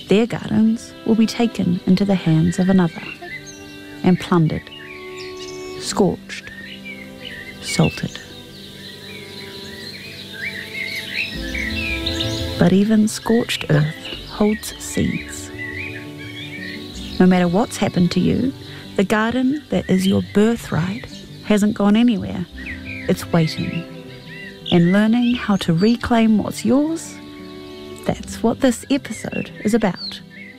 their gardens will be taken into the hands of another and plundered, scorched, salted. But even scorched earth holds seeds. No matter what's happened to you, the garden that is your birthright hasn't gone anywhere. It's waiting. And learning how to reclaim what's yours, that's what this episode is about.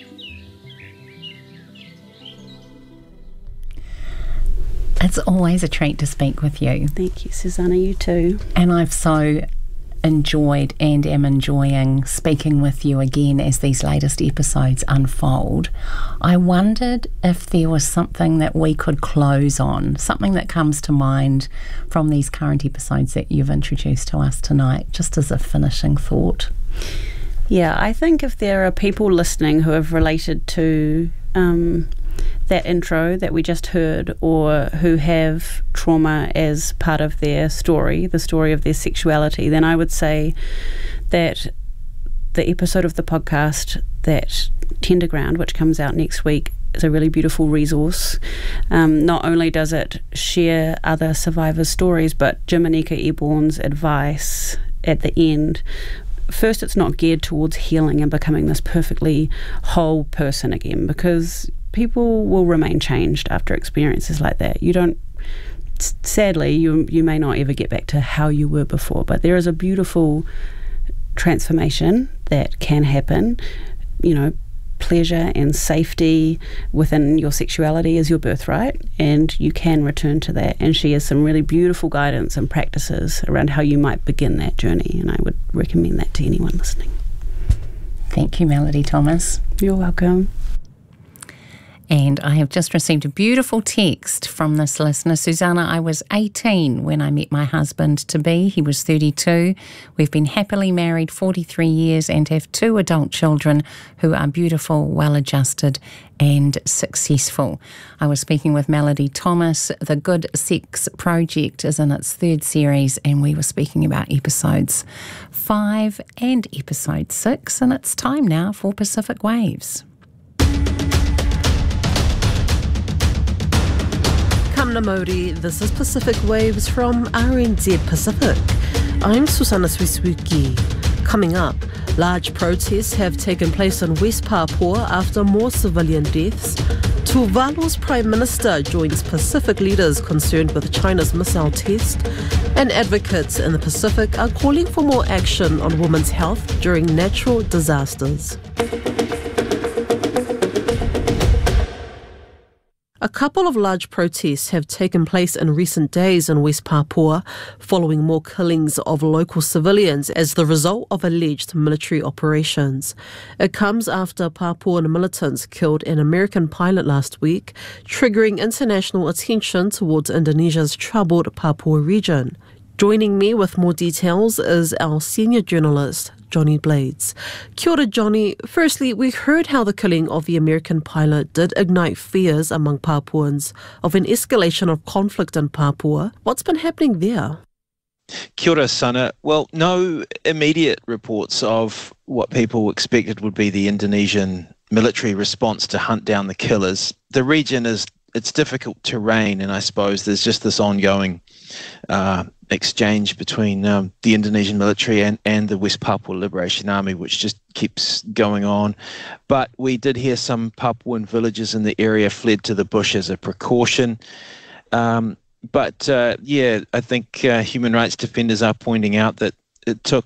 It's always a treat to speak with you. Thank you, Susanna, you too. And I've so enjoyed and am enjoying speaking with you again as these latest episodes unfold. I wondered if there was something that we could close on, something that comes to mind from these current episodes that you've introduced to us tonight, just as a finishing thought. Yeah, I think if there are people listening who have related to that intro that we just heard, or who have trauma as part of their story, the story of their sexuality, then I would say that the episode of the podcast, that Tender Ground, which comes out next week, is a really beautiful resource. Not only does it share other survivors' stories, but Jim and Ika Eborn's advice at the end. First, it's not geared towards healing and becoming this perfectly whole person again, because people will remain changed after experiences like that. You don't, sadly, you may not ever get back to how you were before, but there is a beautiful transformation that can happen. You know, pleasure and safety within your sexuality is your birthright, and you can return to that. And she has some really beautiful guidance and practices around how you might begin that journey, and I would recommend that to anyone listening. Thank you, Melody Thomas. You're welcome. And I have just received a beautiful text from this listener. Susanna, I was 18 when I met my husband-to-be. He was 32. We've been happily married 43 years and have 2 adult children who are beautiful, well-adjusted and successful. I was speaking with Melody Thomas. The Good Sex Project is in its 3rd series, and we were speaking about episodes 5 and episode 6, and it's time now for Pacific Waves. Kamna Mauri, this is Pacific Waves from RNZ Pacific. I'm Susanna Swiswiki. Coming up, large protests have taken place in West Papua after more civilian deaths. Tuvalu's Prime Minister joins Pacific leaders concerned with China's missile test. And advocates in the Pacific are calling for more action on women's health during natural disasters. A couple of large protests have taken place in recent days in West Papua following more killings of local civilians as the result of alleged military operations. It comes after Papuan militants killed an American pilot last week, triggering international attention towards Indonesia's troubled Papua region. Joining me with more details is our senior journalist, Johnny Blades. Kia ora, Johnny. Firstly, we heard how the killing of the American pilot did ignite fears among Papuans of an escalation of conflict in Papua. What's been happening there? Kia ora, Sana. Well, no immediate reports of what people expected would be the Indonesian military response to hunt down the killers. The region it's difficult terrain, and I suppose there's just this ongoing exchange between the Indonesian military and the West Papua Liberation Army, which just keeps going on. But we did hear some Papuan villagers in the area fled to the bush as a precaution. I think human rights defenders are pointing out that it took,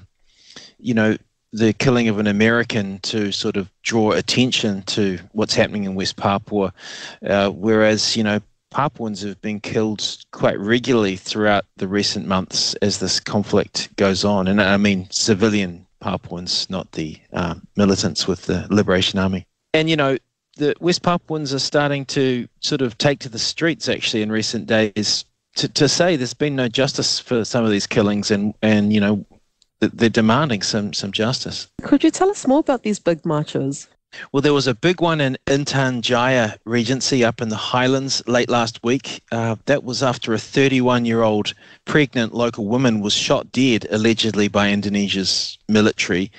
the killing of an American to sort of draw attention to what's happening in West Papua, whereas, Papuans have been killed quite regularly throughout the recent months as this conflict goes on. And I mean civilian Papuans, not the militants with the Liberation Army. And, the West Papuans are starting to sort of take to the streets actually in recent days to say there's been no justice for some of these killings and they're demanding some justice. Could you tell us more about these big marches? Well, there was a big one in Intan Jaya Regency up in the Highlands late last week. That was after a 31-year-old pregnant local woman was shot dead, allegedly by Indonesia's military.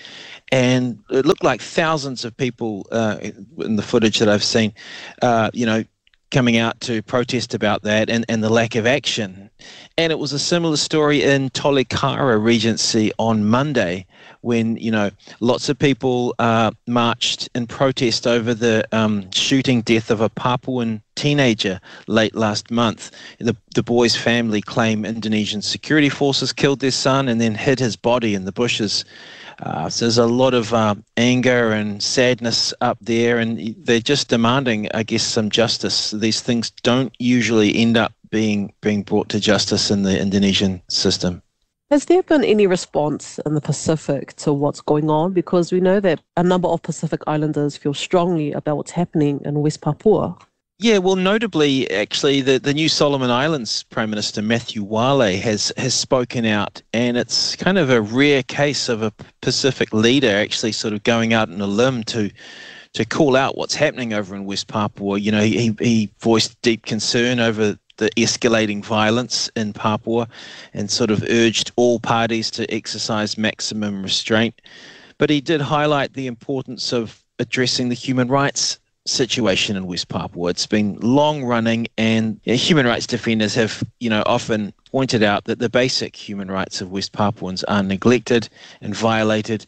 and it looked like thousands of people in the footage that I've seen, coming out to protest about that and the lack of action. And it was a similar story in Tolikara Regency on Monday when, lots of people marched in protest over the shooting death of a Papuan teenager late last month. The boy's family claim Indonesian security forces killed their son and then hid his body in the bushes. So there's a lot of anger and sadness up there, and they're just demanding, I guess, some justice. These things don't usually end up being brought to justice in the Indonesian system. Has there been any response in the Pacific to what's going on? Because we know that a number of Pacific Islanders feel strongly about what's happening in West Papua. Yeah, well, notably, actually, the new Solomon Islands Prime Minister Matthew Wale has spoken out, and it's kind of a rare case of a Pacific leader actually sort of going out on a limb to call out what's happening over in West Papua. He voiced deep concern over the escalating violence in Papua and sort of urged all parties to exercise maximum restraint. But he did highlight the importance of addressing the human rights situation in West Papua. It's been long running, and human rights defenders have, often pointed out that the basic human rights of West Papuans are neglected and violated.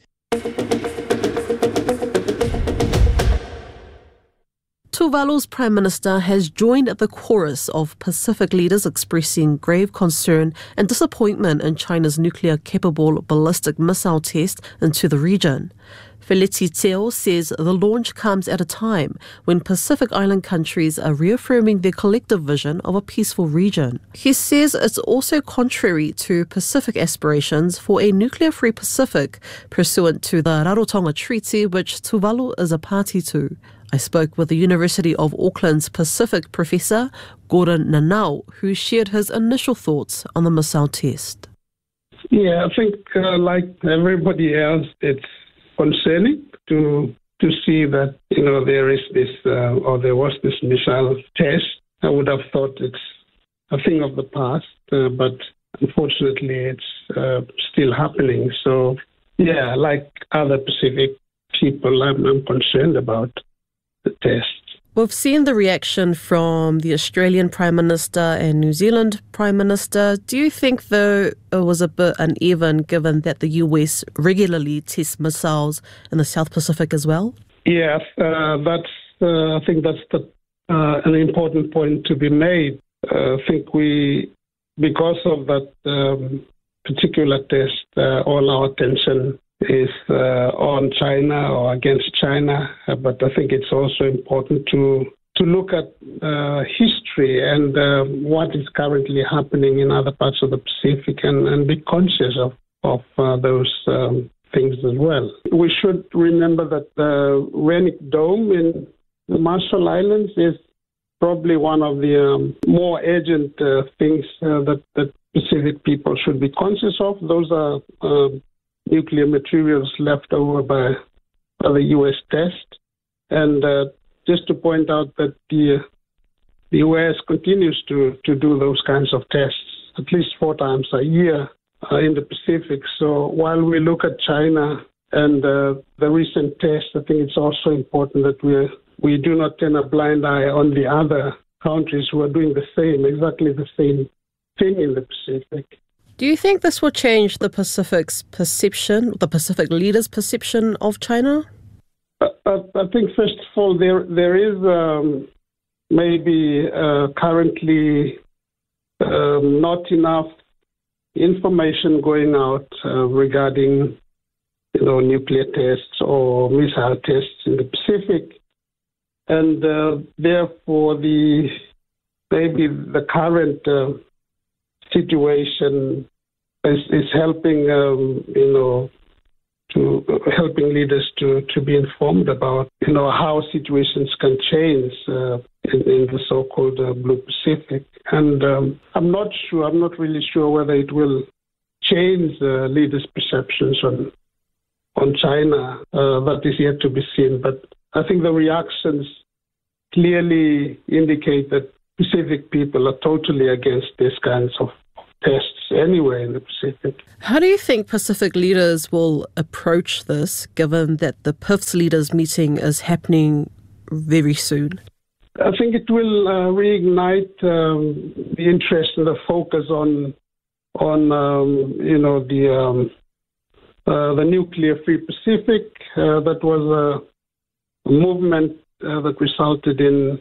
Tuvalu's Prime Minister has joined the chorus of Pacific leaders expressing grave concern and disappointment in China's nuclear-capable ballistic missile test into the region. Felici Teo says the launch comes at a time when Pacific Island countries are reaffirming their collective vision of a peaceful region. He says it's also contrary to Pacific aspirations for a nuclear-free Pacific pursuant to the Rarotonga Treaty, which Tuvalu is a party to. I spoke with the University of Auckland's Pacific professor, Gordon Nanau, who shared his initial thoughts on the missile test. Yeah, I think like everybody else, it's concerning to see that there is this or there was this missile test. I would have thought it's a thing of the past, but unfortunately it's still happening. So yeah, like other Pacific people, I'm concerned about the test. We've seen the reaction from the Australian Prime Minister and New Zealand Prime Minister. Do you think, though, it was a bit uneven given that the US regularly tests missiles in the South Pacific as well? Yes, I think that's an important point to be made. I think because of that particular test, all our attention is on China or against China, but I think it's also important to look at history and what is currently happening in other parts of the Pacific and be conscious of those things as well. We should remember that the Rennick Dome in the Marshall Islands is probably one of the more urgent things that Pacific people should be conscious of. Those are nuclear materials left over by the U.S. test. And just to point out that the U.S. continues to do those kinds of tests at least 4 times a year in the Pacific. So while we look at China and the recent test, I think it's also important that we do not turn a blind eye on the other countries who are doing exactly the same thing in the Pacific. Do you think this will change the Pacific's perception, the Pacific leaders' perception of China? I think, first of all, there is maybe currently not enough information going out regarding nuclear tests or missile tests in the Pacific, and therefore maybe the current situation is helping helping leaders to be informed about how situations can change in the so-called Blue Pacific. And I'm not really sure whether it will change leaders' perceptions on China. That is yet to be seen. But I think the reactions clearly indicate that Pacific people are totally against these kinds of tests anywhere in the Pacific. How do you think Pacific leaders will approach this, given that the PIFS leaders meeting is happening very soon? I think it will reignite the interest and the focus on the nuclear-free Pacific. That was a movement that resulted in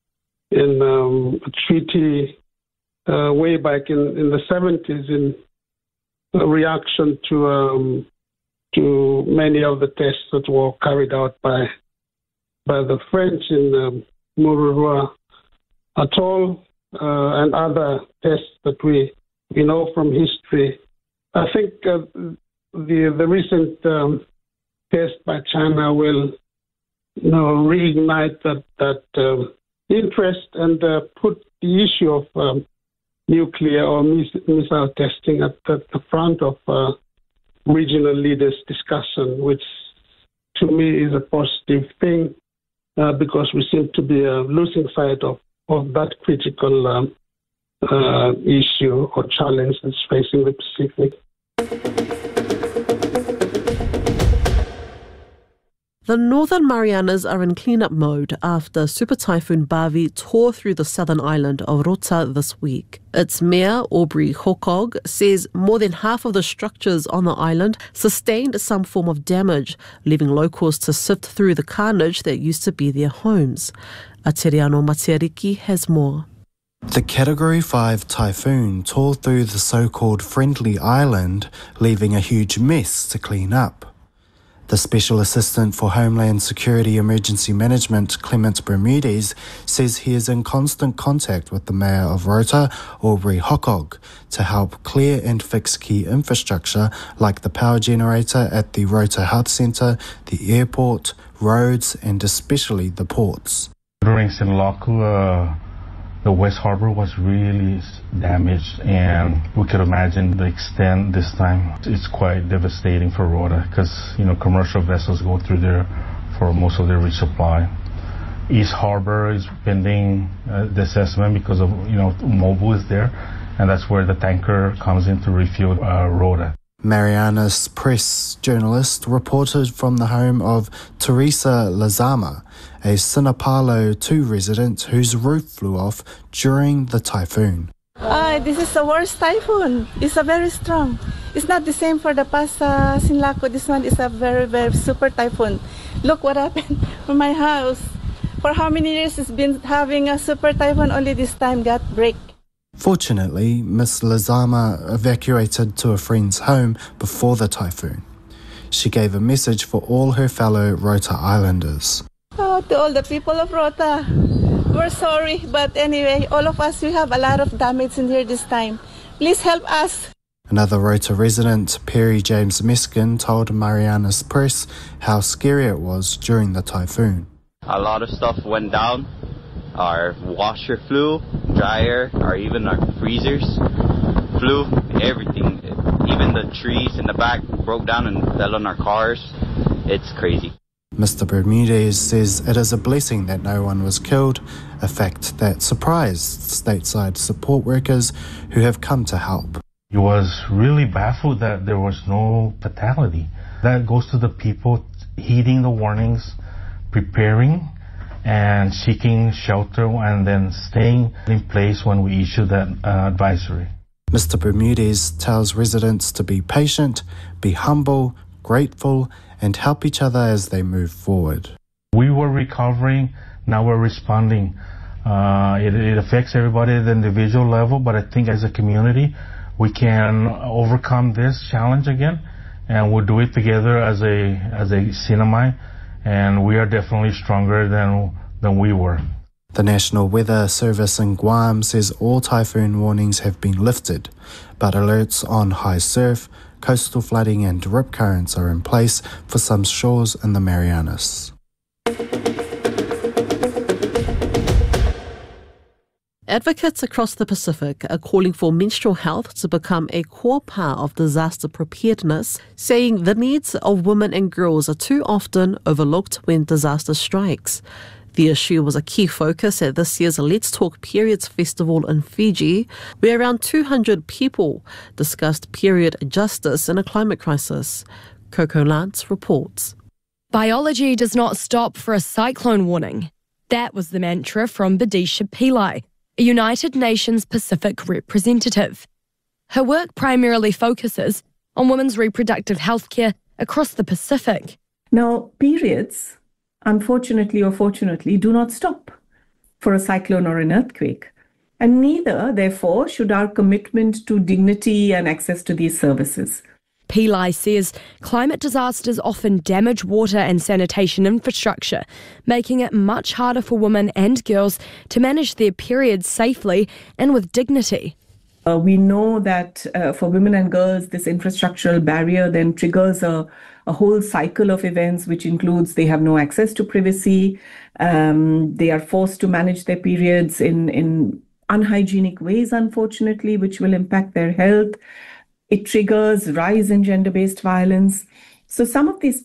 a treaty way back in the 70s in reaction to many of the tests that were carried out by the French in Mururoa Atoll and other tests that we know from history. I think the recent test by China will reignite that interest and put the issue of nuclear or missile testing at the front of regional leaders' discussion, which to me is a positive thing because we seem to be losing sight of that critical issue or challenge that's facing the Pacific. The Northern Marianas are in cleanup mode after Super Typhoon Bavi tore through the southern island of Rota this week. Its mayor, Aubrey Hokog, says more than half of the structures on the island sustained some form of damage, leaving locals to sift through the carnage that used to be their homes. Ateriano Matiariki has more. The Category 5 typhoon tore through the so-called Friendly Island, leaving a huge mess to clean up. The Special Assistant for Homeland Security Emergency Management, Clement Bermudez, says he is in constant contact with the Mayor of Rota, Aubrey Hokog, to help clear and fix key infrastructure like the power generator at the Rota Health Centre, the airport, roads and especially the ports. During Sinulaku, the West Harbor was really damaged, and we could imagine the extent this time. It's quite devastating for Rota because, commercial vessels go through there for most of their resupply. East Harbor is pending the assessment because of, Mobil is there, and that's where the tanker comes in to refuel Rota. Marianas Press journalist reported from the home of Teresa Lazama, a Sinapalo 2 resident whose roof flew off during the typhoon. This is the worst typhoon. It's a very strong. It's not the same for the past Sinlaku. This one is a very, very super typhoon. Look what happened to my house. For how many years it's been having a super typhoon, only this time got break. Fortunately, Miss Lazama evacuated to a friend's home before the typhoon. She gave a message for all her fellow Rota Islanders. To all the people of Rota, we're sorry, but anyway, all of us, we have a lot of damage in here this time. Please help us. Another Rota resident, Perry James Meskin, told Marianas Press how scary it was during the typhoon. A lot of stuff went down. Our washer flew, dryer, or even our freezers flew, everything. Even the trees in the back broke down and fell on our cars. It's crazy. Mr. Bermudez says it is a blessing that no one was killed, a fact that surprised stateside support workers who have come to help. He was really baffled that there was no fatality. That goes to the people heeding the warnings, preparing and seeking shelter and then staying in place when we issue that advisory. Mr. Bermudez tells residents to be patient, be humble, grateful, and help each other as they move forward. We were recovering, now we're responding. It affects everybody at the individual level, but I think as a community, we can overcome this challenge again, and we'll do it together as a Sinamai. And we are definitely stronger than we were. The National Weather Service in Guam says all typhoon warnings have been lifted, but alerts on high surf, coastal flooding and rip currents are in place for some shores in the Marianas. Advocates across the Pacific are calling for menstrual health to become a core part of disaster preparedness, saying the needs of women and girls are too often overlooked when disaster strikes. The issue was a key focus at this year's Let's Talk Periods Festival in Fiji, where around 200 people discussed period justice in a climate crisis. Coco Lance reports. Biology does not stop for a cyclone warning. That was the mantra from Bidisha Pillai, a United Nations Pacific representative. Her work primarily focuses on women's reproductive health care across the Pacific. Now, periods, unfortunately or fortunately, do not stop for a cyclone or an earthquake. And neither, therefore, should our commitment to dignity and access to these services. Pillai says climate disasters often damage water and sanitation infrastructure, making it much harder for women and girls to manage their periods safely and with dignity. We know that for women and girls, this infrastructural barrier then triggers a whole cycle of events, which includes they have no access to privacy, they are forced to manage their periods in unhygienic ways, unfortunately, which will impact their health. It triggers rise in gender-based violence. So some of these,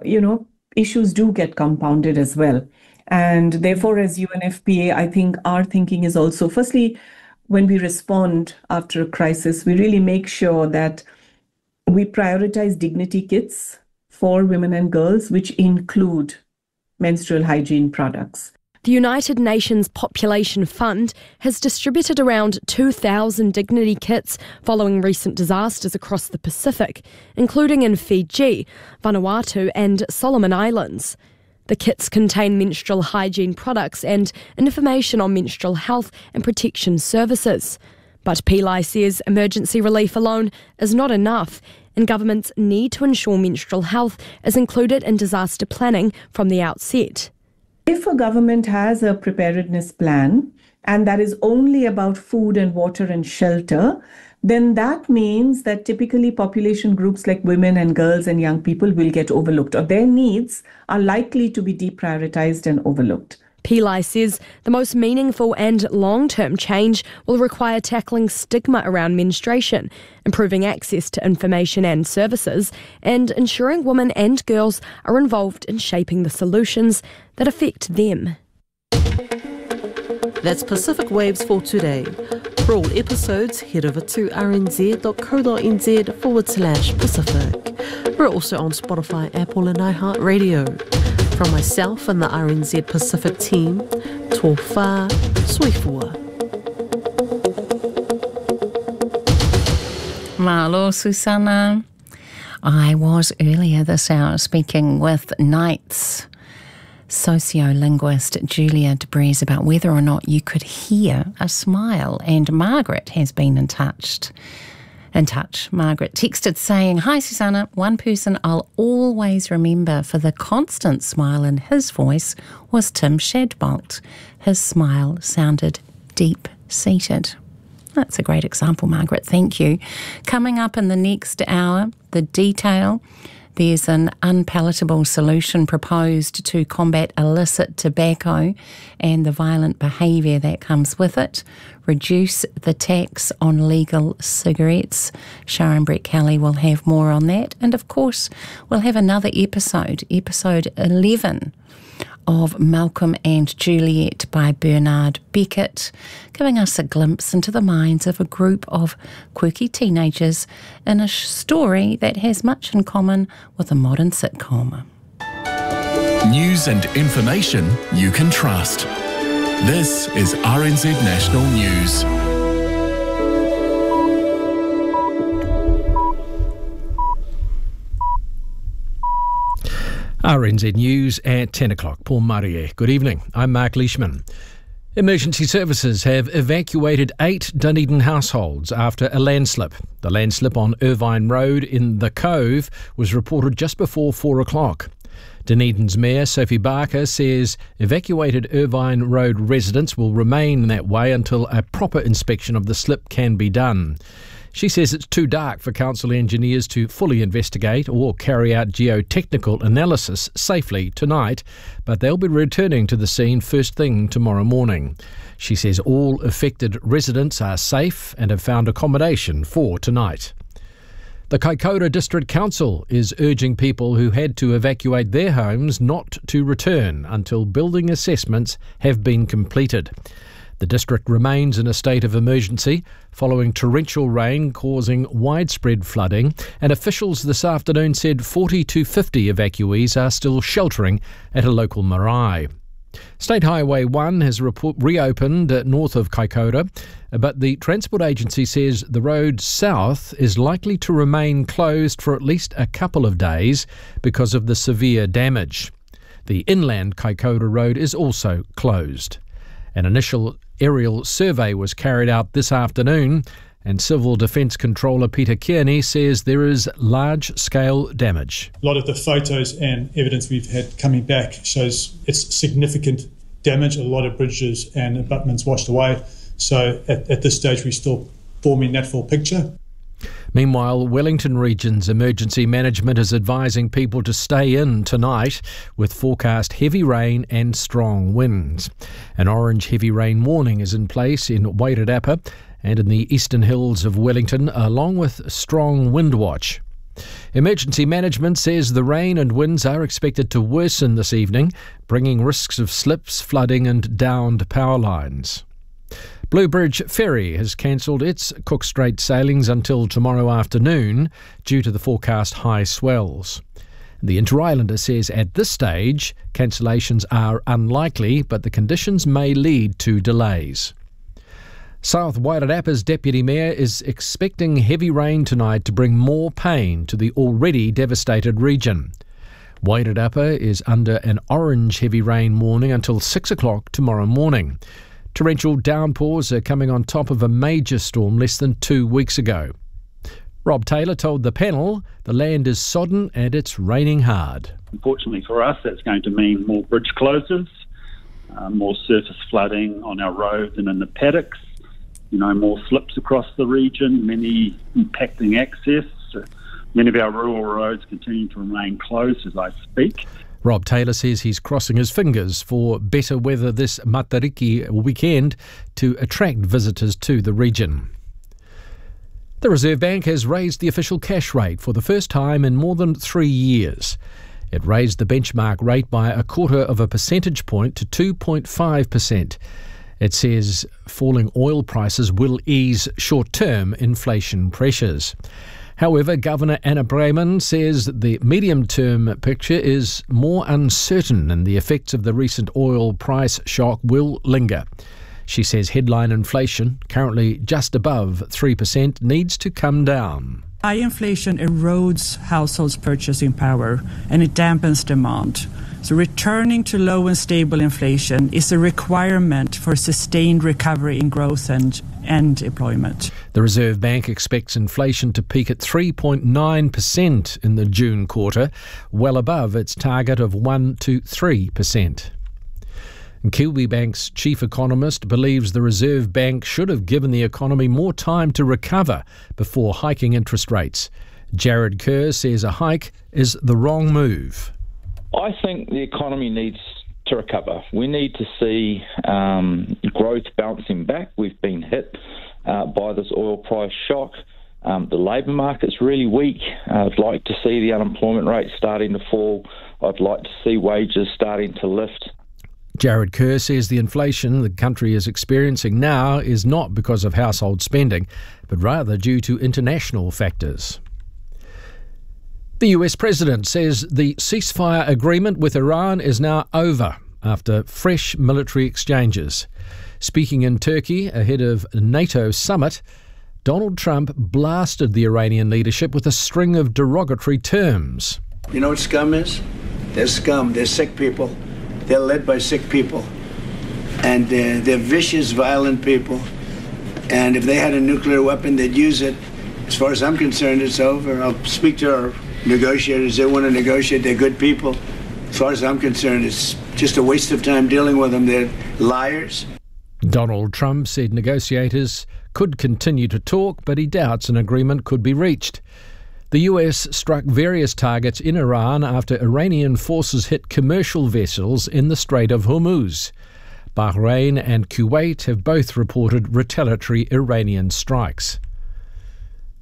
issues do get compounded as well. And therefore, as UNFPA, I think our thinking is also, firstly, when we respond after a crisis, we really make sure that we prioritize dignity kits for women and girls, which include menstrual hygiene products. The United Nations Population Fund has distributed around 2,000 dignity kits following recent disasters across the Pacific, including in Fiji, Vanuatu and Solomon Islands. The kits contain menstrual hygiene products and information on menstrual health and protection services. But Pillai says emergency relief alone is not enough, and governments need to ensure menstrual health is included in disaster planning from the outset. If a government has a preparedness plan, and that is only about food and water and shelter, then that means that typically population groups like women and girls and young people will get overlooked, or their needs are likely to be deprioritized and overlooked. Pillai says the most meaningful and long-term change will require tackling stigma around menstruation, improving access to information and services, and ensuring women and girls are involved in shaping the solutions that affect them. That's Pacific Waves for today. For all episodes, head over to rnz.co.nz/Pacific. We're also on Spotify, Apple and iHeartRadio. From myself and the RNZ Pacific team, tō whā, soifua. Malo, Susana. I was earlier this hour speaking with Knights sociolinguist Julia de Brez about whether or not you could hear a smile, and Margaret has been in touch. Margaret texted saying, "Hi Susanna, one person I'll always remember for the constant smile in his voice was Tim Shadbolt. His smile sounded deep-seated." That's a great example, Margaret, thank you. Coming up in the next hour, the detail. There's an unpalatable solution proposed to combat illicit tobacco and the violent behaviour that comes with it. Reduce the tax on legal cigarettes. Sharon Brett Kelly will have more on that. And of course, we'll have another episode 11 of Malcolm and Juliet by Bernard Beckett, giving us a glimpse into the minds of a group of quirky teenagers in a story that has much in common with a modern sitcom. News and information you can trust. This is RNZ National News. RNZ News at 10 o'clock. Paul Marie. Good evening. I'm Mark Leishman. Emergency services have evacuated 8 Dunedin households after a landslip. The landslip on Irvine Road in the Cove was reported just before 4 o'clock. Dunedin's Mayor Sophie Barker says evacuated Irvine Road residents will remain that way until a proper inspection of the slip can be done. She says it's too dark for council engineers to fully investigate or carry out geotechnical analysis safely tonight, but they'll be returning to the scene first thing tomorrow morning. She says all affected residents are safe and have found accommodation for tonight. The Kaikoura District Council is urging people who had to evacuate their homes not to return until building assessments have been completed. The district remains in a state of emergency following torrential rain causing widespread flooding, and officials this afternoon said 40 to 50 evacuees are still sheltering at a local marae. State Highway 1 has reopened north of Kaikoura, but the Transport Agency says the road south is likely to remain closed for at least a couple of days because of the severe damage. The inland Kaikoura road is also closed. An initial aerial survey was carried out this afternoon, and Civil Defence Controller Peter Kearney says there is large-scale damage. A lot of the photos and evidence we've had coming back shows it's significant damage, a lot of bridges and abutments washed away. So at this stage, we're still forming that full picture. Meanwhile, Wellington Region's emergency management is advising people to stay in tonight with forecast heavy rain and strong winds. An orange heavy rain warning is in place in Wairarapa and in the eastern hills of Wellington, along with strong wind watch. Emergency management says the rain and winds are expected to worsen this evening, bringing risks of slips, flooding and downed power lines. Bluebridge Ferry has cancelled its Cook Strait sailings until tomorrow afternoon due to the forecast high swells. The Inter-Islander says at this stage cancellations are unlikely, but the conditions may lead to delays. South Wairarapa's Deputy Mayor is expecting heavy rain tonight to bring more pain to the already devastated region. Wairarapa is under an orange heavy rain warning until 6 o'clock tomorrow morning. Torrential downpours are coming on top of a major storm less than 2 weeks ago. Rob Taylor told the panel the land is sodden and it's raining hard. Unfortunately for us, that's going to mean more bridge closures, more surface flooding on our roads and in the paddocks, more slips across the region, many impacting access. Many of our rural roads continue to remain closed as I speak. Rob Taylor says he's crossing his fingers for better weather this Matariki weekend to attract visitors to the region. The Reserve Bank has raised the official cash rate for the first time in more than 3 years. It raised the benchmark rate by 0.25 percentage point to 2.5%. It says falling oil prices will ease short-term inflation pressures. However, Governor Anna Brayman says the medium-term picture is more uncertain and the effects of the recent oil price shock will linger. She says headline inflation, currently just above 3%, needs to come down. High inflation erodes households' purchasing power and it dampens demand. So returning to low and stable inflation is a requirement for sustained recovery in growth and employment. The Reserve Bank expects inflation to peak at 3.9% in the June quarter, well above its target of 1 to 3%. Kiwibank's chief economist believes the Reserve Bank should have given the economy more time to recover before hiking interest rates. Jared Kerr says a hike is the wrong move. I think the economy needs to recover. We need to see growth bouncing back. We've been hit by this oil price shock. The labour market's really weak. I'd like to see the unemployment rate starting to fall. I'd like to see wages starting to lift. Jared Kerr says the inflation the country is experiencing now is not because of household spending, but rather due to international factors. The US President says the ceasefire agreement with Iran is now over after fresh military exchanges. Speaking in Turkey ahead of a NATO summit, Donald Trump blasted the Iranian leadership with a string of derogatory terms. You know what scum is? They're scum. They're sick people. They're led by sick people. And they're vicious, violent people. And if they had a nuclear weapon, they'd use it. As far as I'm concerned, it's over. I'll speak to our negotiators. They want to negotiate. They're good people. As far as I'm concerned, it's just a waste of time dealing with them. They're liars. Donald Trump said negotiators could continue to talk, but he doubts an agreement could be reached. The US struck various targets in Iran after Iranian forces hit commercial vessels in the Strait of Hormuz. Bahrain and Kuwait have both reported retaliatory Iranian strikes.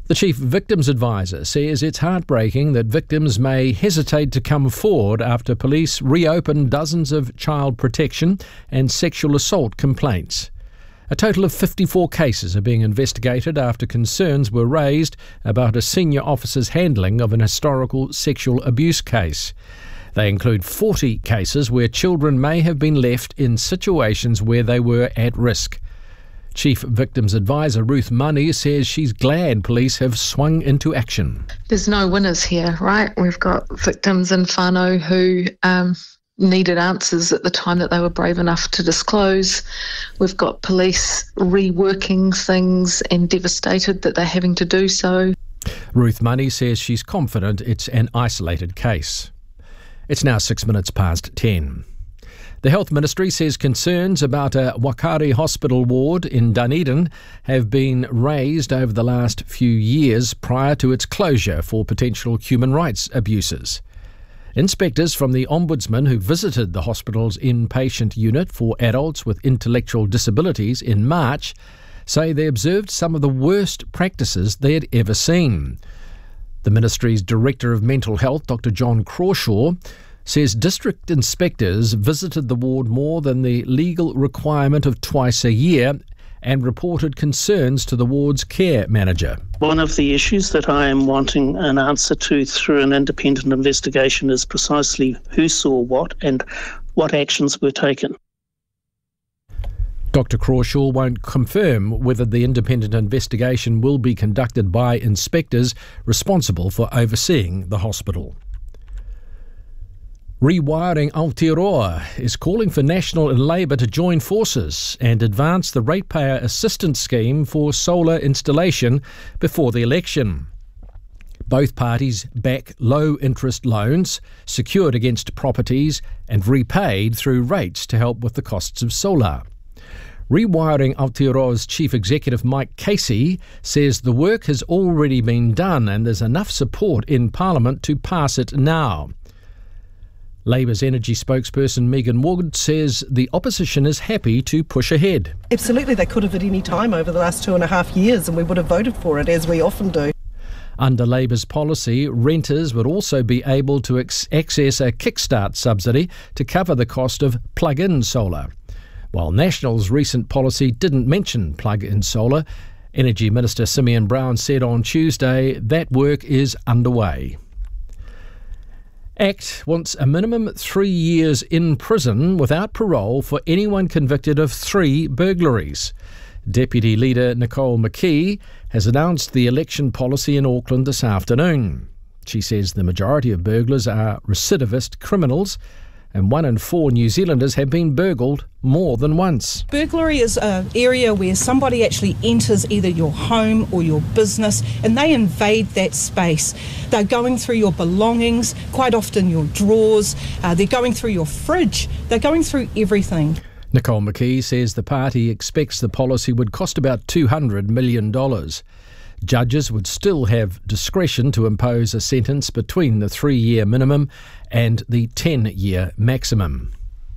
The Chief Victims Advisor says it's heartbreaking that victims may hesitate to come forward after police reopen dozens of child protection and sexual assault complaints. A total of 54 cases are being investigated after concerns were raised about a senior officer's handling of an historical sexual abuse case. They include 40 cases where children may have been left in situations where they were at risk. Chief Victims Advisor Ruth Money says she's glad police have swung into action. There's no winners here, right? We've got victims in whānau who needed answers at the time that they were brave enough to disclose. We've got police reworking things and devastated that they're having to do so. Ruth Money says she's confident it's an isolated case. It's now 6 minutes past 10. The Health Ministry says concerns about a Waitakere hospital ward in Dunedin have been raised over the last few years prior to its closure for potential human rights abuses. Inspectors from the Ombudsman who visited the hospital's inpatient unit for adults with intellectual disabilities in March say they observed some of the worst practices they had ever seen. The Ministry's Director of Mental Health, Dr John Crawshaw, says district inspectors visited the ward more than the legal requirement of twice a year and reported concerns to the ward's care manager. One of the issues that I am wanting an answer to through an independent investigation is precisely who saw what and what actions were taken. Dr Crawshaw won't confirm whether the independent investigation will be conducted by inspectors responsible for overseeing the hospital. Rewiring Aotearoa is calling for National and Labour to join forces and advance the ratepayer assistance scheme for solar installation before the election. Both parties back low-interest loans secured against properties and repaid through rates to help with the costs of solar. Rewiring Aotearoa's Chief Executive Mike Casey says the work has already been done and there's enough support in Parliament to pass it now. Labour's energy spokesperson Megan Wood says the opposition is happy to push ahead. Absolutely, they could have at any time over the last 2.5 years and we would have voted for it, as we often do. Under Labour's policy, renters would also be able to access a kickstart subsidy to cover the cost of plug-in solar. While National's recent policy didn't mention plug-in solar, Energy Minister Simeon Brown said on Tuesday that work is underway. ACT wants a minimum 3 years in prison without parole for anyone convicted of 3 burglaries. Deputy Leader Nicole McKee has announced the election policy in Auckland this afternoon. She says the majority of burglars are recidivist criminals and 1 in 4 New Zealanders have been burgled more than once. Burglary is an area where somebody actually enters either your home or your business and they invade that space. They're going through your belongings, quite often your drawers, they're going through your fridge, they're going through everything. Nicole McKee says the party expects the policy would cost about $200 million. Judges would still have discretion to impose a sentence between the 3-year minimum and the 10-year maximum.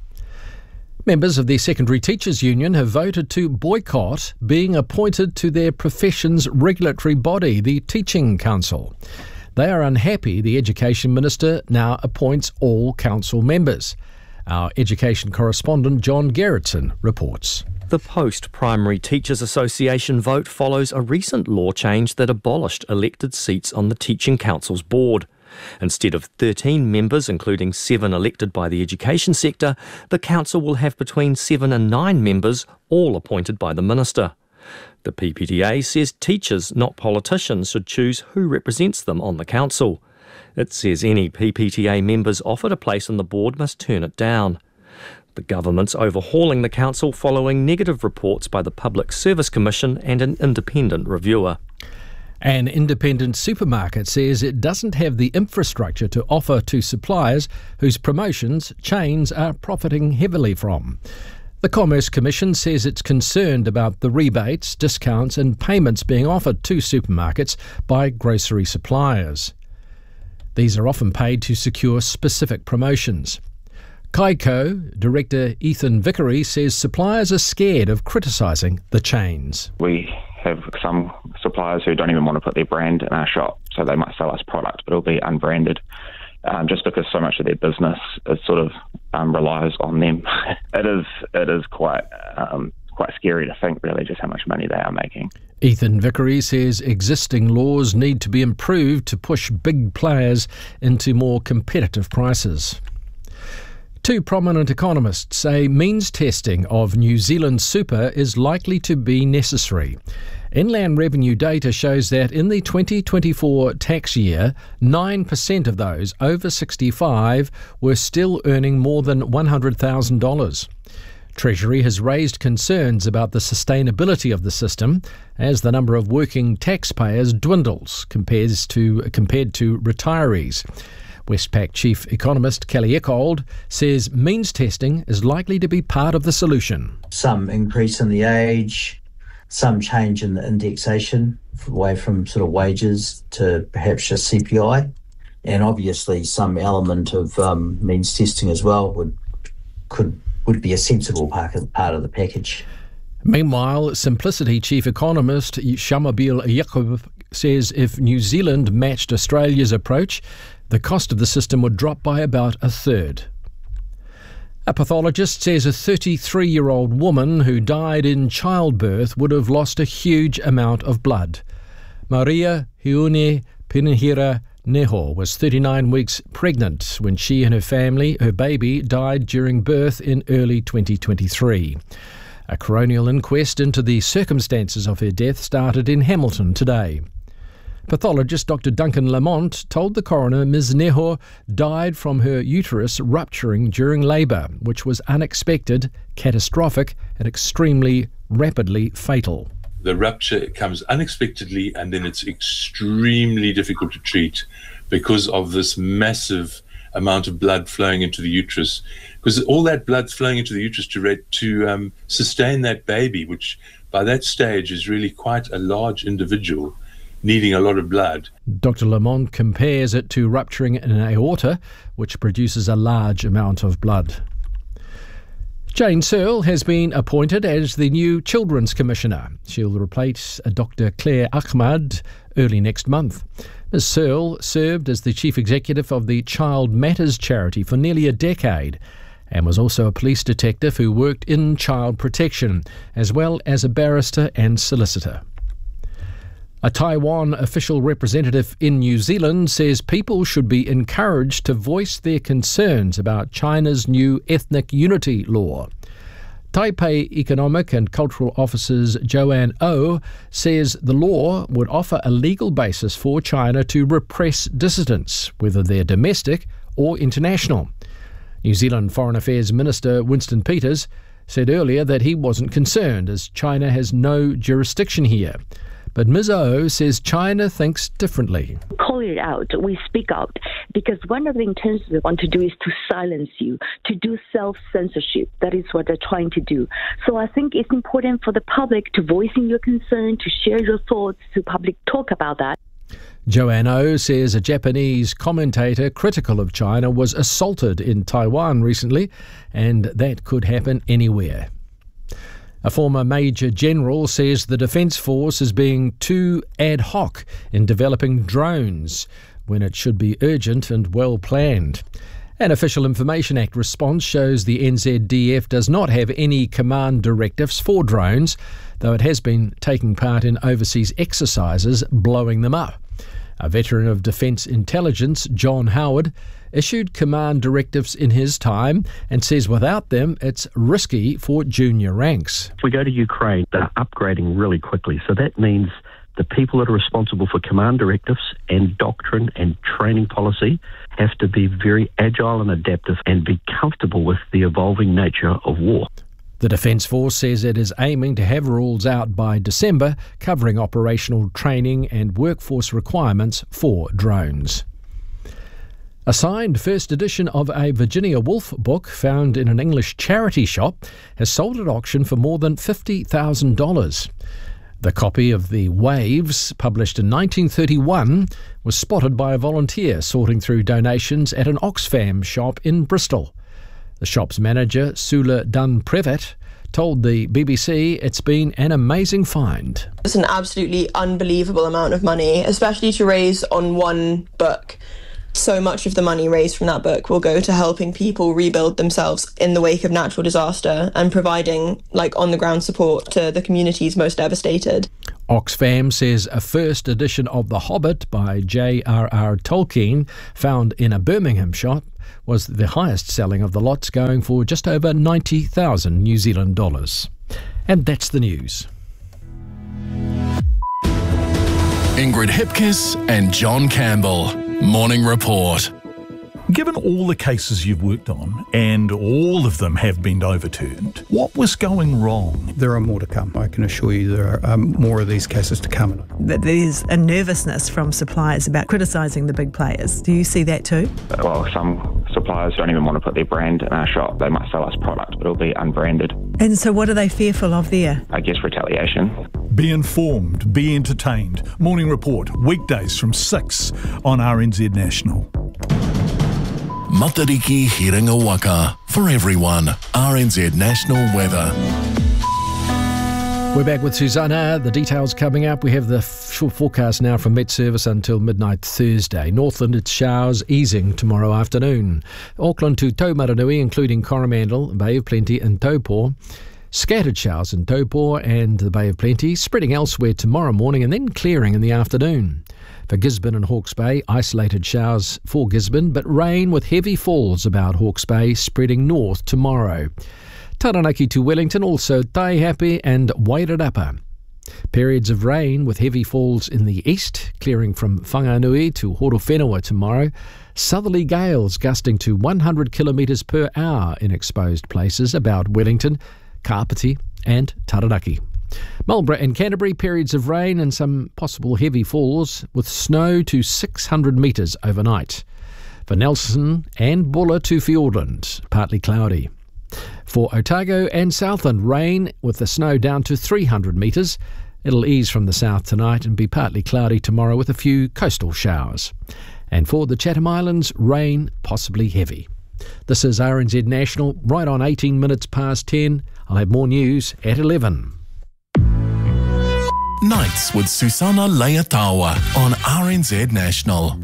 Members of the Secondary Teachers Union have voted to boycott being appointed to their profession's regulatory body, the Teaching Council. They are unhappy the Education Minister now appoints all council members. Our education correspondent John Gerritsen reports. The Post-Primary Teachers Association vote follows a recent law change that abolished elected seats on the Teaching Council's board. Instead of 13 members, including 7 elected by the education sector, the council will have between 7 and 9 members, all appointed by the minister. The PPTA says teachers, not politicians, should choose who represents them on the council. It says any PPTA members offered a place on the board must turn it down. The government's overhauling the council following negative reports by the Public Service Commission and an independent reviewer. An independent supermarket says it doesn't have the infrastructure to offer to suppliers whose promotions chains are profiting heavily from. The Commerce Commission says it's concerned about the rebates, discounts and payments being offered to supermarkets by grocery suppliers. These are often paid to secure specific promotions. Kaiko Director Ethan Vickery says suppliers are scared of criticising the chains. We have some suppliers who don't even want to put their brand in our shop, so they might sell us product, but it'll be unbranded, just because so much of their business is sort of relies on them. It is quite scary to think, really, just how much money they are making. Ethan Vickery says existing laws need to be improved to push big players into more competitive prices. Two prominent economists say means testing of New Zealand super is likely to be necessary. Inland revenue data shows that in the 2024 tax year, 9% of those over 65 were still earning more than $100,000. Treasury has raised concerns about the sustainability of the system as the number of working taxpayers dwindles compared to retirees. Westpac chief economist Kelly Eckold says means testing is likely to be part of the solution. Some increase in the age, some change in the indexation away from sort of wages to perhaps just CPI, and obviously some element of means testing as well would be a sensible part of the package. Meanwhile, Simplicity chief economist Shamabeel Yaqub says if New Zealand matched Australia's approach, the cost of the system would drop by about a third. A pathologist says a 33-year-old woman who died in childbirth would have lost a huge amount of blood. Maria Hiune Pinihira Neho was 39 weeks pregnant when she and her baby, died during birth in early 2023. A coronial inquest into the circumstances of her death started in Hamilton today. Pathologist Dr. Duncan Lamont told the coroner Ms. Neho died from her uterus rupturing during labour, which was unexpected, catastrophic, and extremely rapidly fatal. The rupture comes unexpectedly, and then it's extremely difficult to treat because of this massive amount of blood flowing into the uterus. Because all that blood flowing into the uterus to sustain that baby, which by that stage is really quite a large individual, needing a lot of blood. Dr. Lamont compares it to rupturing an aorta, which produces a large amount of blood. Jane Searle has been appointed as the new Children's Commissioner. She'll replace Dr. Claire Ahmad early next month. Ms. Searle served as the Chief Executive of the Child Matters charity for nearly a decade and was also a police detective who worked in child protection, as well as a barrister and solicitor. A Taiwan official representative in New Zealand says people should be encouraged to voice their concerns about China's new ethnic unity law. Taipei Economic and Cultural Officers Joanne Oh says the law would offer a legal basis for China to repress dissidents, whether they're domestic or international. New Zealand Foreign Affairs Minister Winston Peters said earlier that he wasn't concerned as China has no jurisdiction here. But Ms. O says China thinks differently. Call it out. We speak out. Because one of the intentions they want to do is to silence you, to do self-censorship. That is what they're trying to do. So I think it's important for the public to voice in your concern, to share your thoughts, to public talk about that. Joanne O says a Japanese commentator critical of China was assaulted in Taiwan recently, and that could happen anywhere. A former Major General says the Defence Force is being too ad hoc in developing drones when it should be urgent and well planned. An Official Information Act response shows the NZDF does not have any command directives for drones, though it has been taking part in overseas exercises blowing them up. A veteran of Defence Intelligence, John Howard, issued command directives in his time and says without them it's risky for junior ranks. If we go to Ukraine, they're upgrading really quickly, so that means the people that are responsible for command directives and doctrine and training policy have to be very agile and adaptive and be comfortable with the evolving nature of war. The Defence Force says it is aiming to have rules out by December covering operational training and workforce requirements for drones. A signed first edition of a Virginia Woolf book found in an English charity shop has sold at auction for more than $50,000. The copy of The Waves, published in 1931, was spotted by a volunteer sorting through donations at an Oxfam shop in Bristol. The shop's manager, Sula Dunn-Previtt, told the BBC it's been an amazing find. It's an absolutely unbelievable amount of money, especially to raise on one book. So much of the money raised from that book will go to helping people rebuild themselves in the wake of natural disaster and providing on-the-ground support to the communities most devastated. Oxfam says a first edition of The Hobbit by J.R.R. Tolkien, found in a Birmingham shop, was the highest selling of the lots, going for just over 90,000 New Zealand dollars. And that's the news. Ingrid Hipkiss and John Campbell. Morning Report. Given all the cases you've worked on, and all of them have been overturned, what was going wrong? There are more to come. I can assure you there are more of these cases to come. There's a nervousness from suppliers about criticising the big players. Do you see that too? Well, some suppliers don't even want to put their brand in our shop. They might sell us product, but it'll be unbranded. And so what are they fearful of there? I guess retaliation. Be informed, be entertained. Morning Report, weekdays from 6 on RNZ National. Matariki Hiringa Waka. For everyone, RNZ National Weather. We're back with Susanna. The details coming up. We have the short forecast now from Met Service until midnight Thursday. Northland, it's showers easing tomorrow afternoon. Auckland to Taumaranui, including Coromandel, Bay of Plenty and Taupō. Scattered showers in Taupō and the Bay of Plenty, spreading elsewhere tomorrow morning and then clearing in the afternoon. For Gisborne and Hawke's Bay, isolated showers for Gisborne, but rain with heavy falls about Hawke's Bay, spreading north tomorrow. Taranaki to Wellington, also Taihape and Wairarapa. Periods of rain with heavy falls in the east, clearing from Whanganui to Horowhenua tomorrow. Southerly gales gusting to 100 kilometres per hour in exposed places about Wellington, Kapiti and Taranaki. Marlborough and Canterbury, periods of rain and some possible heavy falls with snow to 600 metres overnight. For Nelson and Buller to Fiordland, partly cloudy. For Otago and Southland, rain with the snow down to 300 metres. It'll ease from the south tonight and be partly cloudy tomorrow with a few coastal showers. And for the Chatham Islands, rain possibly heavy. This is RNZ National, right on 18 minutes past 10. I'll have more news at 11. Nights with Susanna Leatawa on RNZ National.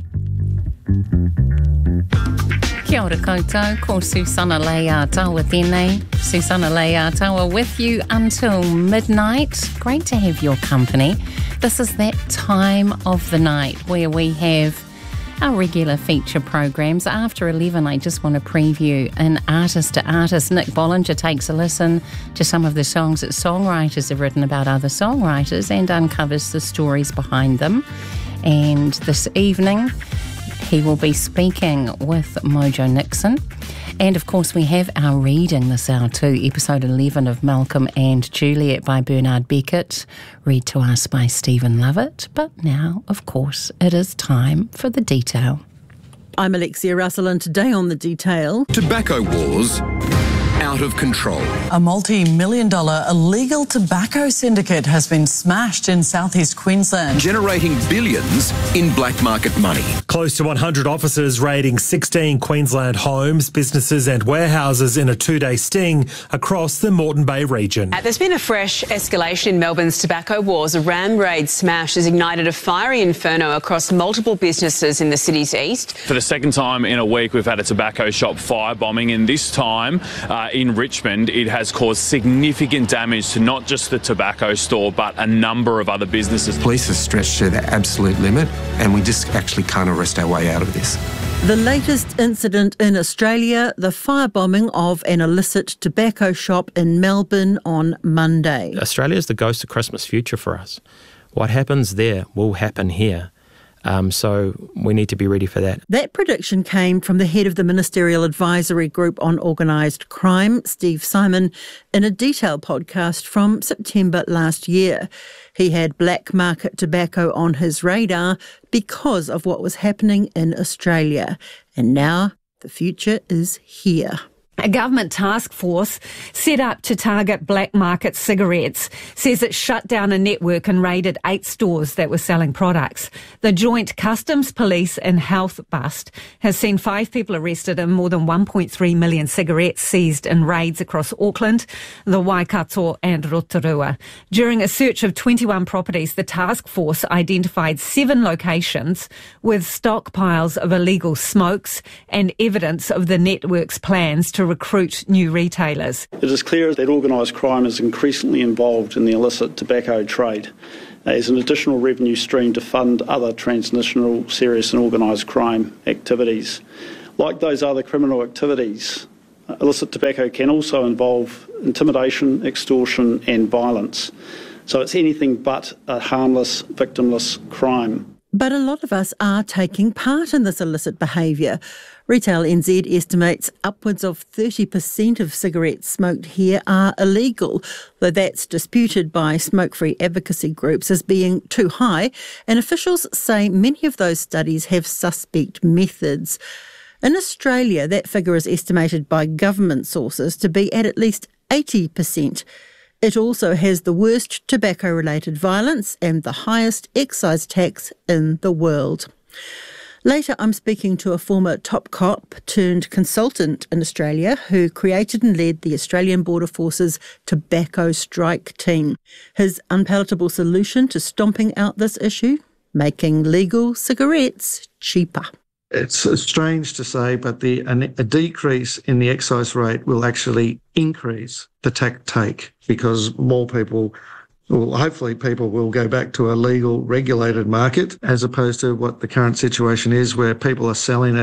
Kia ora koutou, ko Susanna Leatawa tēnei. Susanna Leatawa with you until midnight. Great to have your company. This is that time of the night where we have our regular feature programs. After 11, I just want to preview an artist to artist. Nick Bollinger takes a listen to some of the songs that songwriters have written about other songwriters and uncovers the stories behind them. And this evening, he will be speaking with Mojo Nixon. And of course, we have our reading this hour too, episode 11 of Malcolm and Juliet by Bernard Beckett, read to us by Stephen Lovett. But now, of course, it is time for the detail. I'm Alexia Russell, and today on the detail, tobacco wars out of control. A multi-million-dollar illegal tobacco syndicate has been smashed in southeast Queensland, generating billions in black market money. Close to 100 officers raiding 16 Queensland homes, businesses and warehouses in a two-day sting across the Moreton Bay region. There's been a fresh escalation in Melbourne's tobacco wars. A ram raid smash has ignited a fiery inferno across multiple businesses in the city's east. For the second time in a week, we've had a tobacco shop firebombing, and this time in Richmond, it has caused significant damage to not just the tobacco store, but a number of other businesses. Police are stretched to their absolute limit, and we just actually can't arrest our way out of this. The latest incident in Australia, the firebombing of an illicit tobacco shop in Melbourne on Monday. Australia is the ghost of Christmas future for us. What happens there will happen here. So we need to be ready for that. That prediction came from the head of the Ministerial Advisory Group on Organised Crime, Steve Simon, in a detailed podcast from September last year. He had black market tobacco on his radar because of what was happening in Australia. And now the future is here. A government task force set up to target black market cigarettes says it shut down a network and raided 8 stores that were selling products. The Joint Customs, Police and Health bust has seen 5 people arrested and more than 1.3 million cigarettes seized in raids across Auckland, the Waikato and Rotorua. During a search of 21 properties, the task force identified 7 locations with stockpiles of illegal smokes and evidence of the network's plans to recruit new retailers. It is clear that organised crime is increasingly involved in the illicit tobacco trade as an additional revenue stream to fund other transnational serious and organised crime activities. Like those other criminal activities, illicit tobacco can also involve intimidation, extortion and violence. So it's anything but a harmless, victimless crime. But a lot of us are taking part in this illicit behaviour. Retail NZ estimates upwards of 30% of cigarettes smoked here are illegal, though that's disputed by smoke-free advocacy groups as being too high, and officials say many of those studies have suspect methods. In Australia, that figure is estimated by government sources to be at least 80%. It also has the worst tobacco-related violence and the highest excise tax in the world. Later, I'm speaking to a former top cop turned consultant in Australia who created and led the Australian Border Force's tobacco strike team. His unpalatable solution to stomping out this issue? Making legal cigarettes cheaper. It's strange to say, but a decrease in the excise rate will actually increase the tax take because more people, well, hopefully people will go back to a legal, regulated market as opposed to what the current situation is where people are selling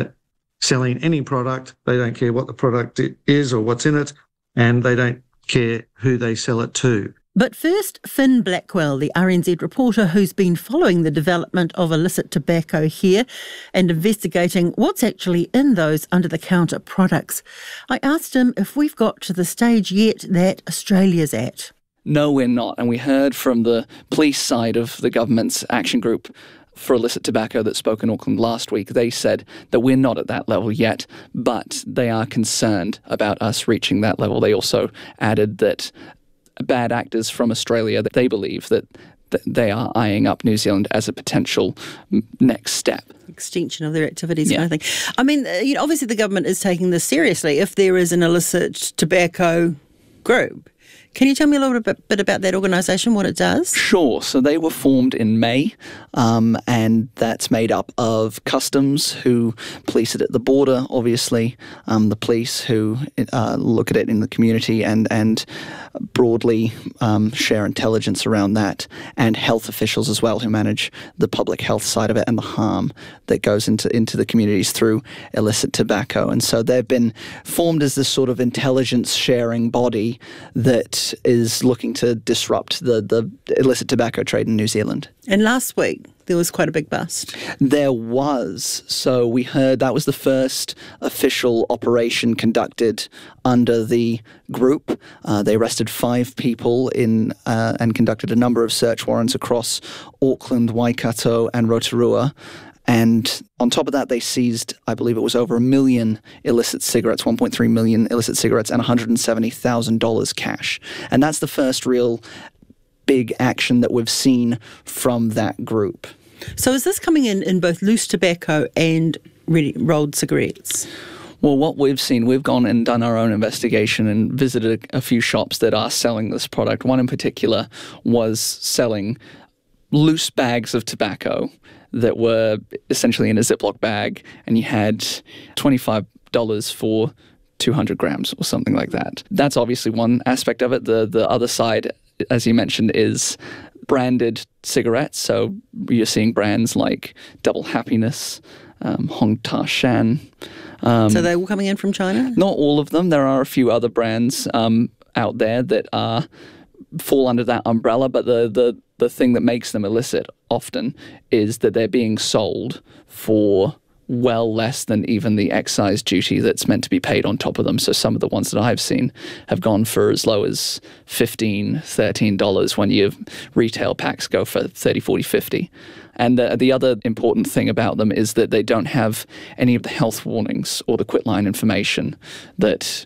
any product. They don't care what the product is or what's in it, and they don't care who they sell it to. But first, Finn Blackwell, the RNZ reporter who's been following the development of illicit tobacco here and investigating what's actually in those under-the-counter products. I asked him if we've got to the stage yet that Australia's at. No, we're not. And we heard from the police side of the government's action group for illicit tobacco that spoke in Auckland last week. They said that we're not at that level yet, but they are concerned about us reaching that level. They also added that bad actors from Australia, that they believe that they are eyeing up New Zealand as a potential next step. Extension of their activities, kind of thing. I mean, obviously the government is taking this seriously if there is an illicit tobacco group. Can you tell me a little bit about that organisation, what it does? Sure. So they were formed in May, and that's made up of Customs, who police it at the border, obviously, the police who look at it in the community and broadly share intelligence around that, and health officials as well, who manage the public health side of it and the harm that goes into the communities through illicit tobacco. And so they've been formed as this sort of intelligence sharing body that is looking to disrupt the illicit tobacco trade in New Zealand. And last week, there was quite a big bust. There was. So we heard that was the first official operation conducted under the group. They arrested 5 people and conducted a number of search warrants across Auckland, Waikato and Rotorua. And on top of that, they seized, I believe it was over 1 million illicit cigarettes, 1.3 million illicit cigarettes and $170,000 cash. And that's the first real big action that we've seen from that group. So is this coming in both loose tobacco and rolled cigarettes? Well, what we've seen, we've gone and done our own investigation and visited a few shops that are selling this product. One in particular was selling loose bags of tobacco that were essentially in a Ziploc bag, and you had $25 for 200 grams or something like that. That's obviously one aspect of it. The other side, as you mentioned, is branded cigarettes. So you're seeing brands like Double Happiness, Hong Ta Shan. So they're all coming in from China? Not all of them. There are a few other brands out there that fall under that umbrella, but the thing that makes them illicit often is that they're being sold for well less than even the excise duty that's meant to be paid on top of them. So some of the ones that I've seen have gone for as low as $15, $13 when your retail packs go for $30, $40, $50. And the other important thing about them is that they don't have any of the health warnings or the quitline information that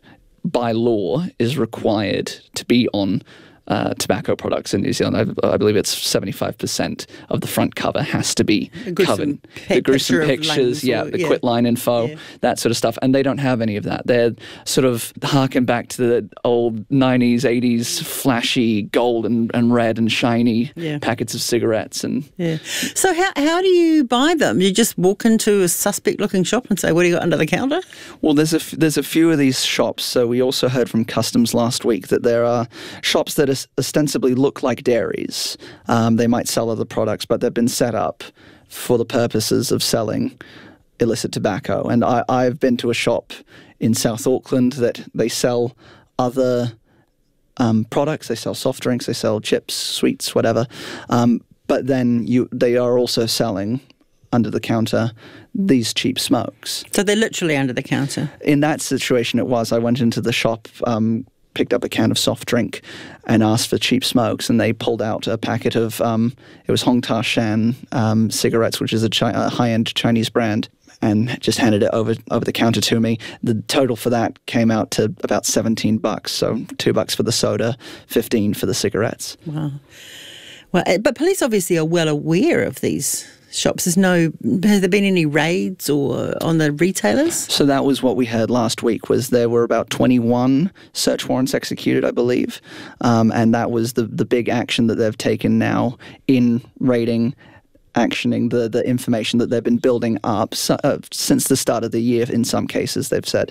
by law, is required to be on tobacco products in New Zealand. I believe it's 75% of the front cover has to be covered. The gruesome pictures, the quit line info, that sort of stuff. And they don't have any of that. They're sort of harken back to the old 90s, 80s flashy gold and red and shiny packets of cigarettes. So how do you buy them? You just walk into a suspect-looking shop and say, what do you got under the counter? Well, there's a few of these shops. So we also heard from Customs last week that there are shops that ostensibly look like dairies. They might sell other products, but they've been set up for the purposes of selling illicit tobacco. And I've been to a shop in South Auckland that they sell other products. They sell soft drinks, they sell chips, sweets, whatever. But then they are also selling under the counter these cheap smokes. So they're literally under the counter? In that situation it was. I went into the shop, picked up a can of soft drink and asked for cheap smokes, and they pulled out a packet of, it was Hong Ta Shan cigarettes, which is a high-end Chinese brand, and just handed it over the counter to me. The total for that came out to about $17, so $2 for the soda, $15 for the cigarettes. Wow. Well, but police obviously are well aware of these shops. Has there been any raids or on the retailers? So that was what we heard last week, was there were about 21 search warrants executed, I believe. And that was the big action that they've taken now in raiding, actioning the information that they've been building up since the start of the year, in some cases, they've said.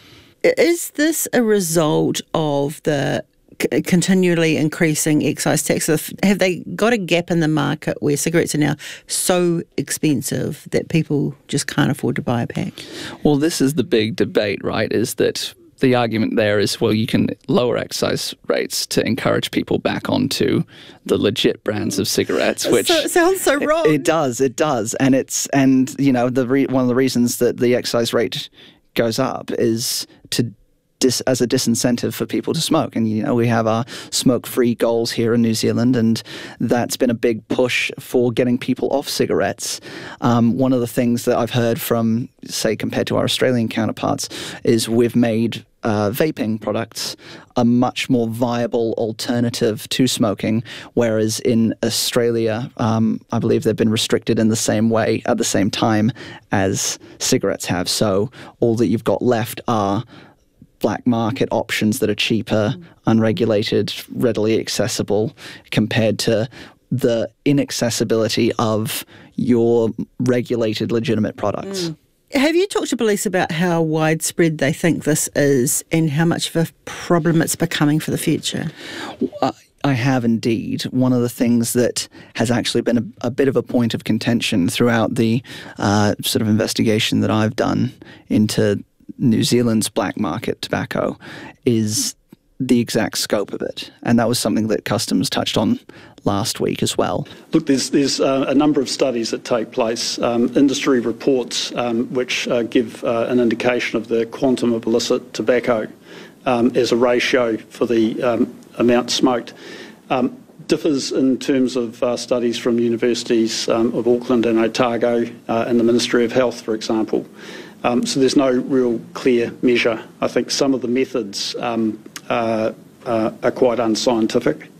Is this a result of the continually increasing excise tax? Have they got a gap in the market where cigarettes are now so expensive that people just can't afford to buy a pack? Well, this is the big debate, right, is that the argument there is, well, you can lower excise rates to encourage people back onto the legit brands of cigarettes, which it sounds so wrong. It does. And you know, one of the reasons that the excise rate goes up is as a disincentive for people to smoke. And, you know, we have our smoke-free goals here in New Zealand, and that's been a big push for getting people off cigarettes. One of the things that I've heard from, say, compared to our Australian counterparts, is we've made vaping products a much more viable alternative to smoking, whereas in Australia, I believe they've been restricted in the same way at the same time as cigarettes have. So all that you've got left are black market options that are cheaper, unregulated, readily accessible, compared to the inaccessibility of your regulated, legitimate products. Have you talked to police about how widespread they think this is and how much of a problem it's becoming for the future? I have indeed. One of the things that has actually been a bit of a point of contention throughout the sort of investigation that I've done into New Zealand's black market tobacco is the exact scope of it. And that was something that Customs touched on last week as well. Look, there's a number of studies that take place, industry reports which give an indication of the quantum of illicit tobacco as a ratio for the amount smoked. Differs in terms of studies from universities of Auckland and Otago and the Ministry of Health, for example. So there's no real clear measure. I think some of the methods are quite unscientific,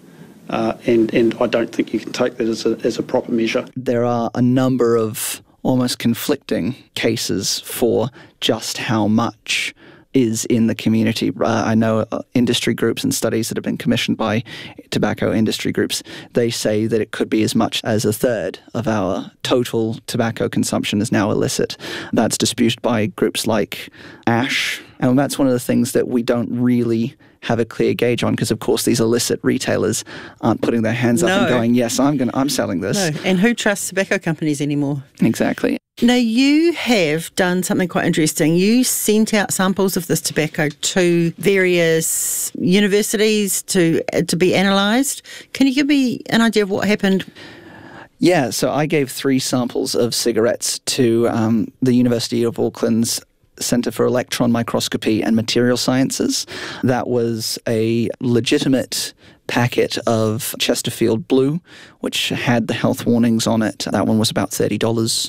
and I don't think you can take that as a proper measure. There are a number of almost conflicting cases for just how much is in the community. I know industry groups and studies that have been commissioned by tobacco industry groups, they say that it could be as much as a third of our total tobacco consumption is now illicit. That's disputed by groups like ASH, and that's one of the things that we don't really have a clear gauge on, because of course these illicit retailers aren't putting their hands up and going, yes, I'm selling this. No, and who trusts tobacco companies anymore? Exactly. Now, you have done something quite interesting. You sent out samples of this tobacco to various universities to be analysed. Can you give me an idea of what happened? Yeah, so I gave 3 samples of cigarettes to the University of Auckland's Centre for Electron Microscopy and Material Sciences. That was a legitimate packet of Chesterfield Blue, which had the health warnings on it. That one was about $30.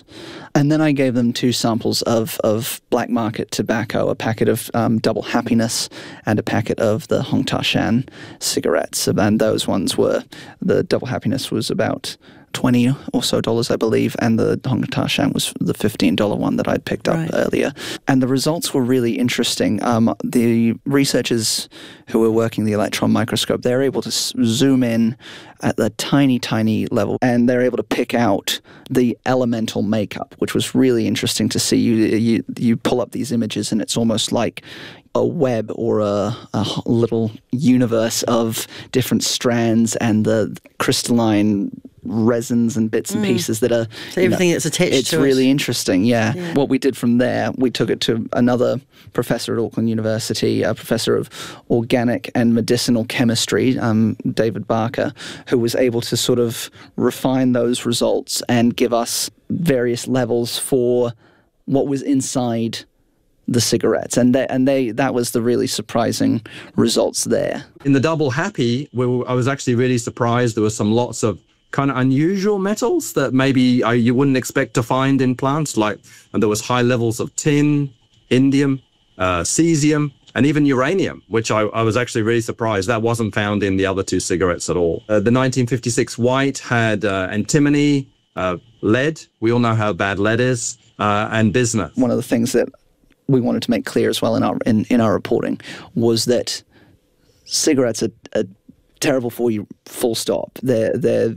And then I gave them 2 samples of black market tobacco, a packet of Double Happiness and a packet of the Hong Ta Shan cigarettes. And those ones were, the Double Happiness was about $20 or so, I believe, and the Hong Ta Shan was the $15 one that I'd picked up earlier. And the results were really interesting. The researchers who were working the electron microscope, they're able to zoom in at the tiny, tiny level, and they're able to pick out the elemental makeup, which was really interesting to see. You pull up these images, and it's almost like a web or a little universe of different strands and the crystalline resins and bits and pieces that are... So everything that's attached to it. It's really interesting, yeah. What we did from there, we took it to another professor at Auckland University, a professor of organic and medicinal chemistry, David Barker, who was able to sort of refine those results and give us various levels for what was inside the cigarettes, and that was the really surprising results there. In the Double Happy, I was actually really surprised. There were lots of kind of unusual metals that maybe you wouldn't expect to find in plants, and there was high levels of tin, indium, cesium, and even uranium, which I was actually really surprised. That wasn't found in the other 2 cigarettes at all. The 1956 white had antimony, lead. We all know how bad lead is, and bismuth. One of the things that we wanted to make clear as well in our reporting was that cigarettes are terrible for you, full stop. A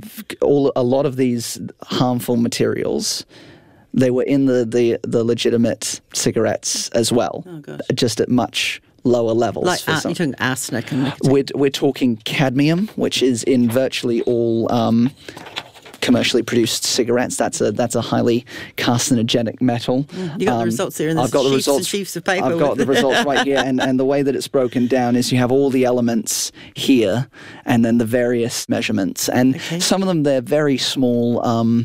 lot of these harmful materials, they were in the legitimate cigarettes as well, just at much lower levels. Like you're talking arsenic and we're talking cadmium, which is in virtually all commercially produced cigarettes. That's a highly carcinogenic metal. You got the results there in the sheets of paper. I've got the results right here, and the way that it's broken down is you have all the elements here, and then the various measurements, and some of them they're very small.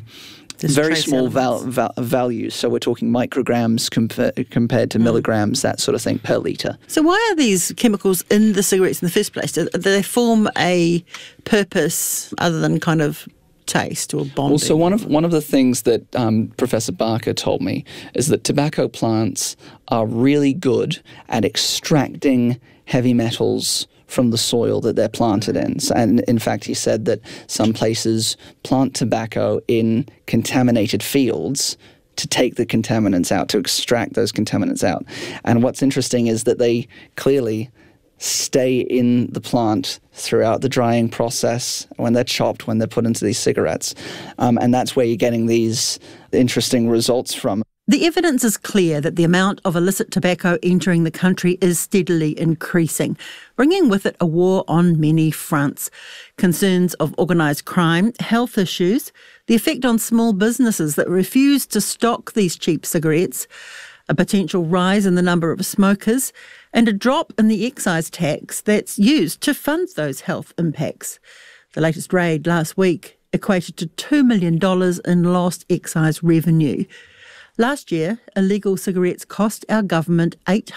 Very small values, so we're talking micrograms compared to milligrams, that sort of thing, per litre. So why are these chemicals in the cigarettes in the first place? Do they form a purpose other than kind of taste or bonding? Well, so one of the things that Professor Barker told me is that tobacco plants are really good at extracting heavy metals from the soil that they're planted in. And in fact, he said that some places plant tobacco in contaminated fields to take the contaminants out, to extract those contaminants out. And what's interesting is that they clearly stay in the plant throughout the drying process, when they're chopped, when they're put into these cigarettes. And that's where you're getting these interesting results from. The evidence is clear that the amount of illicit tobacco entering the country is steadily increasing, bringing with it a war on many fronts. Concerns of organised crime, health issues, the effect on small businesses that refuse to stock these cheap cigarettes, a potential rise in the number of smokers, and a drop in the excise tax that's used to fund those health impacts. The latest raid last week equated to $2 million in lost excise revenue. Last year, illegal cigarettes cost our government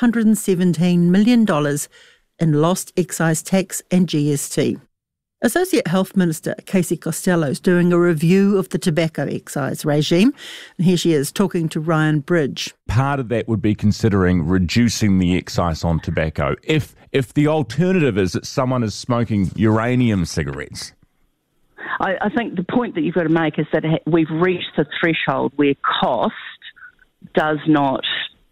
$817 million in lost excise tax and GST. Associate Health Minister Casey Costello is doing a review of the tobacco excise regime. And here she is talking to Ryan Bridge. Part of that would be considering reducing the excise on tobacco. If the alternative is that someone is smoking uranium cigarettes. I think the point that you've got to make is that we've reached the threshold where cost does not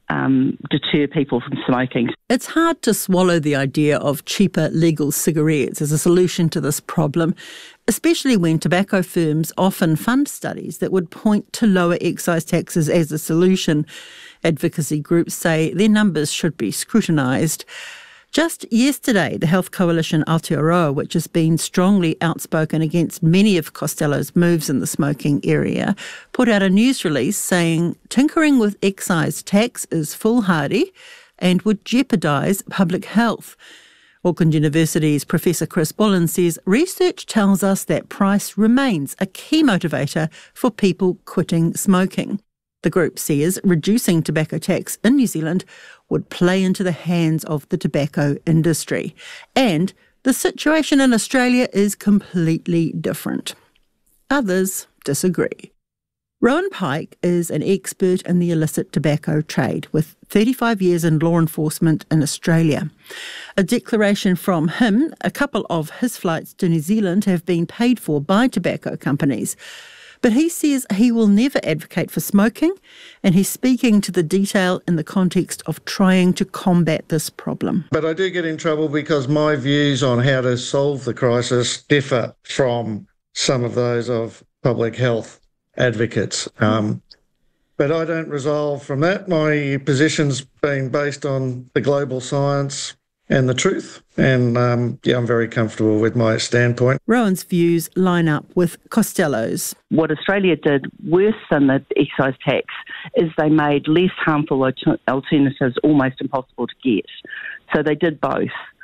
deter people from smoking. It's hard to swallow the idea of cheaper legal cigarettes as a solution to this problem, especially when tobacco firms often fund studies that would point to lower excise taxes as a solution. Advocacy groups say their numbers should be scrutinised. Just yesterday, the health coalition Aotearoa, which has been strongly outspoken against many of Costello's moves in the smoking area, put out a news release saying tinkering with excise tax is foolhardy and would jeopardise public health. Auckland University's Professor Chris Bullen says research tells us that price remains a key motivator for people quitting smoking. The group says reducing tobacco tax in New Zealand would play into the hands of the tobacco industry. And the situation in Australia is completely different. Others disagree. Rowan Pike is an expert in the illicit tobacco trade with 35 years in law enforcement in Australia. A declaration from him, a couple of his flights to New Zealand have been paid for by tobacco companies. But he says he will never advocate for smoking, and he's speaking to the detail in the context of trying to combat this problem. But I do get in trouble because my views on how to solve the crisis differ from some of those of public health advocates. But I don't resolve from that. My position's been based on the global science and the truth. And I'm very comfortable with my standpoint. Rowan's views line up with Costello's. What Australia did worse than the excise tax is they made less harmful alternatives almost impossible to get. So they did both.